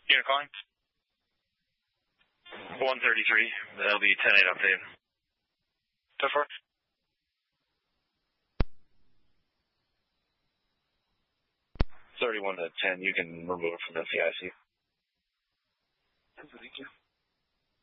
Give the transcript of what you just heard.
You're calling? 133. That'll be 10-8 update. So far? 31 to 10. You can remove it from the CIC. Thank you.